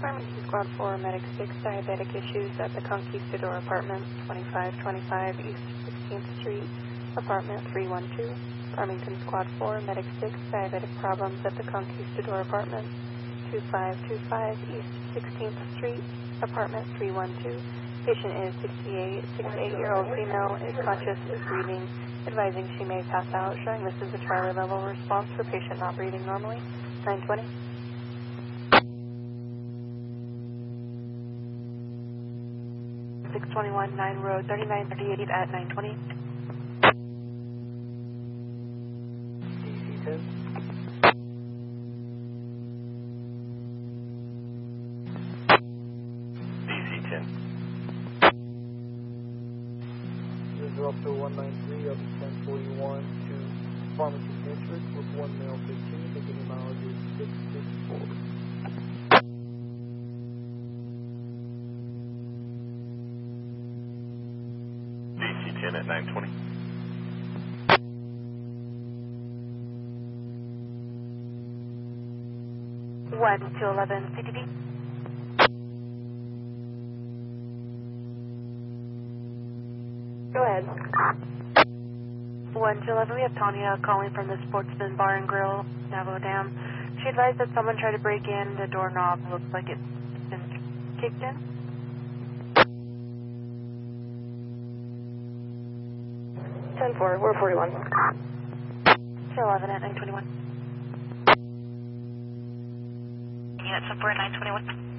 Pharmacy Squad 4, Medic 6, diabetic issues at the Conquistador Apartments, 2525 East 16th Street, Apartment 312. Farmington Squad 4, Medic 6, diabetic problems at the Conquistador Apartments, 2525 East 16th Street, Apartment 312. Patient is 68-year-old female, is conscious, is breathing, advising she may pass out, showing this is a Charlie level response for patient not breathing normally. 920. 621 9 Road 3938 at 920. DC 10. DC 10. This is up to 193 up to 1041 to Pharmacy District with 1 male 15, beginning mileage is 664. DC 10 at 920. One to 11 CTD. Go ahead. 1 to 11, we have Tanya calling from the Sportsman Bar and Grill, Navajo Dam. She advised that someone tried to break in, the doorknob looks like it's been kicked in. 10-4, we're 41. 11 at 921. Unit 4 at 921.